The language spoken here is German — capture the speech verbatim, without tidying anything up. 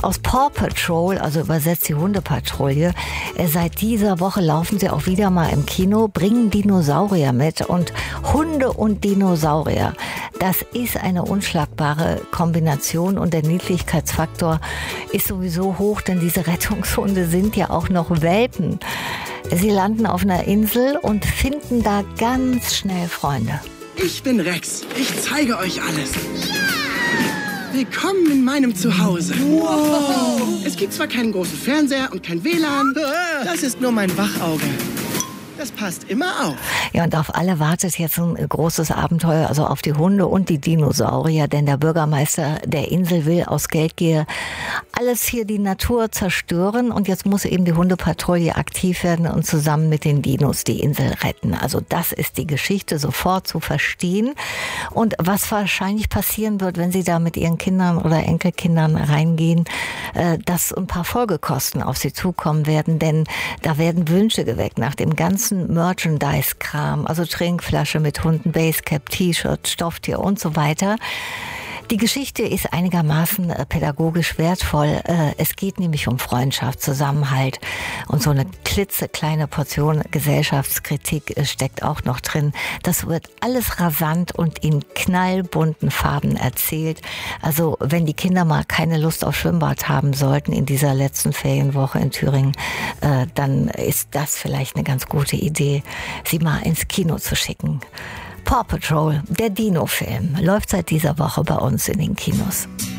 aus Paw Patrol, also übersetzt die Hundepatrouille. Seit dieser Woche laufen sie auch wieder mal im Kino, bringen Dinosaurier mit. Und Hunde und Dinosaurier, das ist eine unschlagbare Kombination und der Niedlichkeitsfaktor ist sowieso hoch, denn diese Rettungshunde sind ja auch noch Welpen. Sie landen auf einer Insel und finden da ganz schnell Freunde. Ich bin Rex. Ich zeige euch alles. Willkommen in meinem Zuhause. Wow. Es gibt zwar keinen großen Fernseher und kein W L A N. Das ist nur mein Wachauge. Das passt immer auf. Ja, und auf alle wartet jetzt ein großes Abenteuer, also auf die Hunde und die Dinosaurier, denn der Bürgermeister der Insel will aus Geldgier alles hier die Natur zerstören und jetzt muss eben die Hundepatrouille aktiv werden und zusammen mit den Dinos die Insel retten. Also das ist die Geschichte sofort zu verstehen und was wahrscheinlich passieren wird, wenn Sie da mit Ihren Kindern oder Enkelkindern reingehen, dass ein paar Folgekosten auf Sie zukommen werden, denn da werden Wünsche geweckt nach dem ganzen Merchandise-Kram, also Trinkflasche mit Hunden, Basecap, T-Shirt, Stofftier und so weiter. Die Geschichte ist einigermaßen pädagogisch wertvoll. Es geht nämlich um Freundschaft, Zusammenhalt und so eine klitzekleine Portion Gesellschaftskritik steckt auch noch drin. Das wird alles rasant und in knallbunten Farben erzählt. Also wenn die Kinder mal keine Lust auf Schwimmbad haben sollten in dieser letzten Ferienwoche in Thüringen, dann ist das vielleicht eine ganz gute Idee, sie mal ins Kino zu schicken. Paw Patrol, der Dino-Film, läuft seit dieser Woche bei uns in den Kinos.